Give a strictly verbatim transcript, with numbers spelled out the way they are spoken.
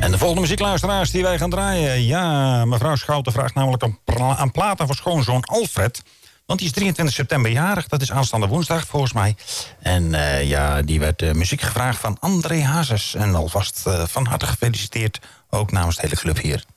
En de volgende muziekluisteraars die wij gaan draaien. Ja, mevrouw Schouten vraagt namelijk een, pla- een plaat voor schoonzoon Alfred. Want die is drieëntwintig september jarig. Dat is aanstaande woensdag volgens mij. En uh, ja, die werd uh, muziek gevraagd van André Hazes. En alvast uh, van harte gefeliciteerd. Ook namens de hele club hier.